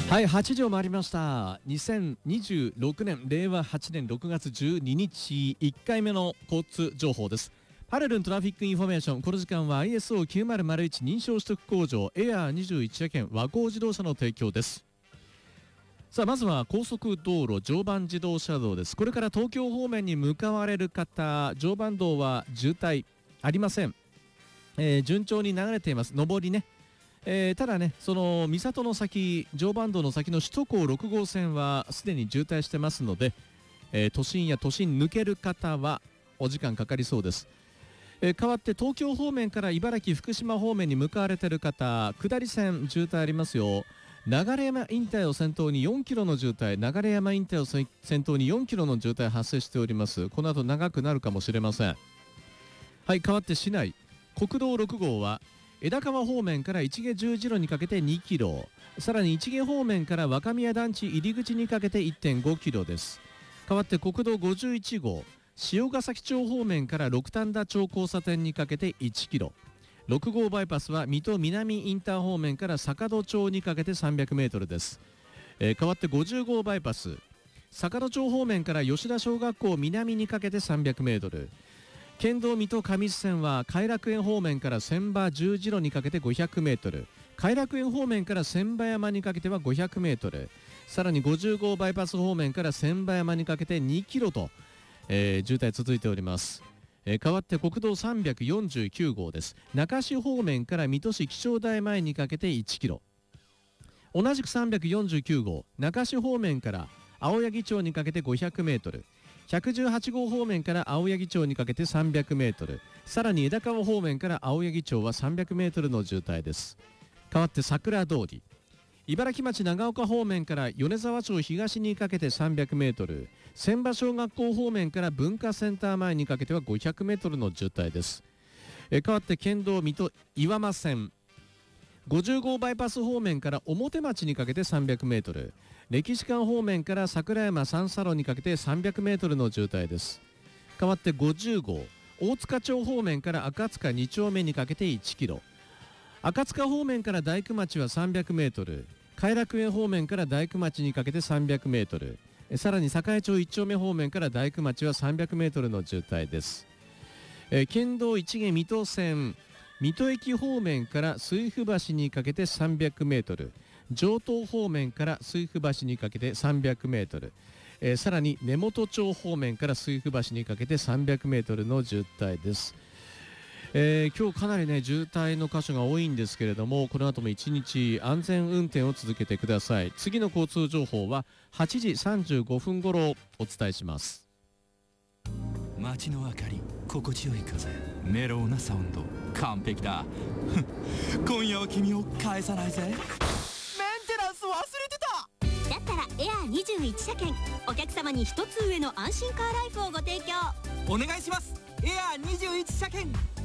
はい、8時を回りました。2026年令和8年6月12日1回目の交通情報です。パレルントラフィックインフォメーション。この時間は ISO9001 認証取得工場エアー21車検和光自動車の提供です。さあ、まずは高速道路常磐自動車道です。これから東京方面に向かわれる方、常磐道は渋滞ありません。順調に流れています。上りね。ただね、その三郷の先、常磐道の先の首都高6号線はすでに渋滞してますので、都心や都心抜ける方はお時間かかりそうです。代わって東京方面から茨城福島方面に向かわれている方、下り線渋滞ありますよ。流山インターを先頭に4キロの渋滞、流山インターを先頭に4キロの渋滞発生しております。この後長くなるかもしれません。はい、代わって市内国道6号は枝川方面から市毛十字路にかけて2キロ、さらに市毛方面から若宮団地入り口にかけて 1.5 キロです。代わって国道51号塩ヶ崎町方面から六反田町交差点にかけて1キロ、6号バイパスは水戸南インター方面から坂戸町にかけて300メートルです。代わって50号バイパス坂戸町方面から吉田小学校南にかけて300メートル、県道水戸上津線は偕楽園方面から千葉十字路にかけて500メートル、偕楽園方面から千葉山にかけては500メートル、さらに50号バイパス方面から千葉山にかけて2キロと、渋滞続いております。代わって国道349号です。中市方面から水戸市気象台前にかけて1キロ、同じく349号中市方面から青柳町にかけて500メートル、118号方面から青柳町にかけて300メートル、さらに枝川方面から青柳町は300メートルの渋滞です。代わって桜通り茨城町長岡方面から米沢町東にかけて300メートル、千葉小学校方面から文化センター前にかけては500メートルの渋滞です。代わって県道水戸岩間線50号バイパス方面から表町にかけて300メートル、歴史館方面から桜山三叉路にかけて300メートルの渋滞です。代わって50号大塚町方面から赤塚2丁目にかけて1キロ、赤塚方面から大工町は300メートル、偕楽園方面から大工町にかけて300メートル、さらに栄町1丁目方面から大工町は300メートルの渋滞です。県道一毛水戸線水戸駅方面から水府橋にかけて300メートル、城東方面から水府橋にかけて300メートル、さらに根本町方面から水府橋にかけて300メートルの渋滞です。今日かなりね渋滞の箇所が多いんですけれども、この後も1日安全運転を続けてください。次の交通情報は8時35分頃お伝えします。 街の明かり、心地よい風、メロウなサウンド、完璧だ今夜は君を返さないぜ。メンテナンス忘れてた。 だったらエアー21車検、お客様に一つ上の安心カーライフをご提供。 お願いします。エアー21車検。